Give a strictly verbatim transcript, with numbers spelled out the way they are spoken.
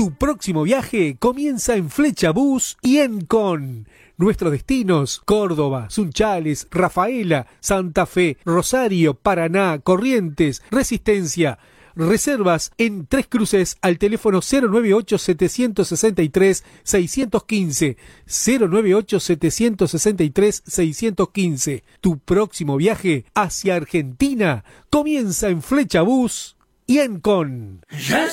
Tu próximo viaje comienza en Flecha Bus y Encon. Nuestros destinos: Córdoba, Sunchales, Rafaela, Santa Fe, Rosario, Paraná, Corrientes, Resistencia. Reservas en Tres Cruces al teléfono cero nueve ocho, siete seis tres, seis uno cinco, cero nueve ocho, siete seis tres, seis uno cinco. Tu próximo viaje hacia Argentina comienza en Flecha Bus y Encon. Ya